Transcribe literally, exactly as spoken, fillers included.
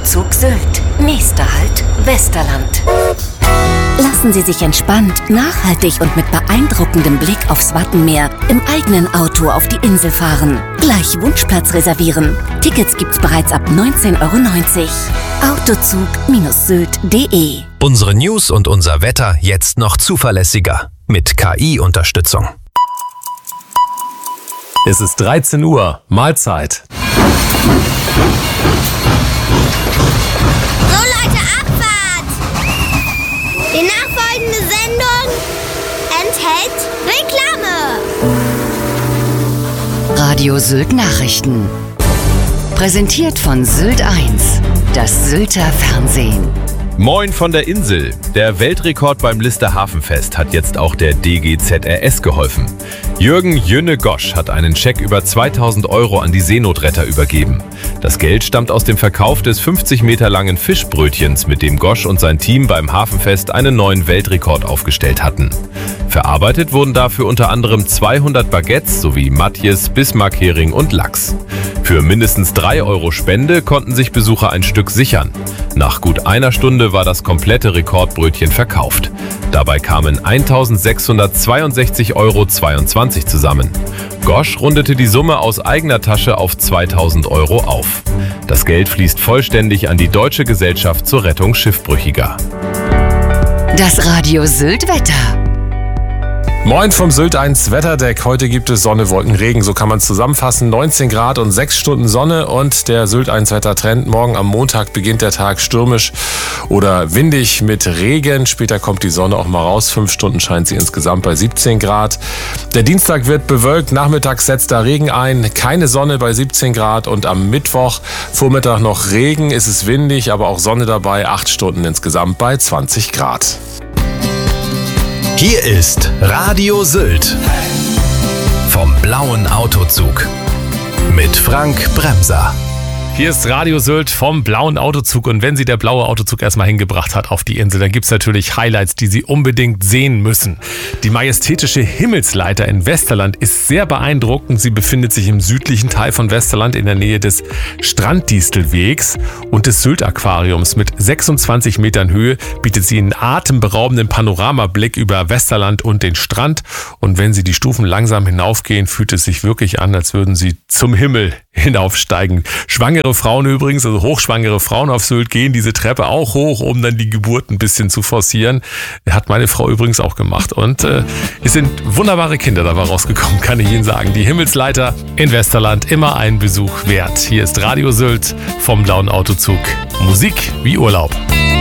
Autozug Sylt. Nächster Halt, Westerland. Lassen Sie sich entspannt, nachhaltig und mit beeindruckendem Blick aufs Wattenmeer im eigenen Auto auf die Insel fahren. Gleich Wunschplatz reservieren. Tickets gibt's bereits ab neunzehn Euro neunzig. Autozug Sylt punkt de. Unsere News und unser Wetter jetzt noch zuverlässiger. Mit K I-Unterstützung. Es ist dreizehn Uhr, Mahlzeit. So Leute, Abfahrt! Die nachfolgende Sendung enthält Reklame. Radio Sylt Nachrichten. Präsentiert von Sylt eins, das Sylter Fernsehen. Moin von der Insel. Der Weltrekord beim Lister Hafenfest hat jetzt auch der D G Z R S geholfen. Jürgen Jünne Gosch hat einen Scheck über zweitausend Euro an die Seenotretter übergeben. Das Geld stammt aus dem Verkauf des fünfzig Meter langen Fischbrötchens, mit dem Gosch und sein Team beim Hafenfest einen neuen Weltrekord aufgestellt hatten. Verarbeitet wurden dafür unter anderem zweihundert Baguettes sowie Matjes, Bismarckhering und Lachs. Für mindestens drei Euro Spende konnten sich Besucher ein Stück sichern. Nach gut einer Stunde war das komplette Rekordbrötchen verkauft. Dabei kamen eintausendsechshundertzweiundsechzig Euro zweiundzwanzig zusammen. Gosch rundete die Summe aus eigener Tasche auf zweitausend Euro auf. Das Geld fließt vollständig an die Deutsche Gesellschaft zur Rettung Schiffbrüchiger. Das Radio Sylt Wetter. Moin vom Sylt eins Wetterdeck. Heute gibt es Sonne, Wolken, Regen. So kann man es zusammenfassen. neunzehn Grad und sechs Stunden Sonne und der Sylt eins Wettertrend. Morgen am Montag beginnt der Tag stürmisch oder windig mit Regen. Später kommt die Sonne auch mal raus. Fünf Stunden scheint sie insgesamt bei siebzehn Grad. Der Dienstag wird bewölkt. Nachmittags setzt da Regen ein. Keine Sonne bei siebzehn Grad. Und am Mittwoch Vormittag noch Regen. Es ist windig, aber auch Sonne dabei. Acht Stunden insgesamt bei zwanzig Grad. Hier ist Radio Sylt vom blauen Autozug mit Frank Bremser. Hier ist Radio Sylt vom blauen Autozug und wenn Sie der blaue Autozug erstmal hingebracht hat auf die Insel, dann gibt es natürlich Highlights, die Sie unbedingt sehen müssen. Die majestätische Himmelsleiter in Westerland ist sehr beeindruckend. Sie befindet sich im südlichen Teil von Westerland in der Nähe des Stranddistelwegs und des Sylt-Aquariums. Mit sechsundzwanzig Metern Höhe bietet sie einen atemberaubenden Panoramablick über Westerland und den Strand. Und wenn Sie die Stufen langsam hinaufgehen, fühlt es sich wirklich an, als würden Sie zum Himmel hinaufsteigen. Schwangere Frauen übrigens, also hochschwangere Frauen auf Sylt, gehen diese Treppe auch hoch, um dann die Geburt ein bisschen zu forcieren. Hat meine Frau übrigens auch gemacht. Und äh, es sind wunderbare Kinder dabei rausgekommen, kann ich Ihnen sagen. Die Himmelsleiter in Westerland, immer einen Besuch wert. Hier ist Radio Sylt vom blauen Autozug. Musik wie Urlaub.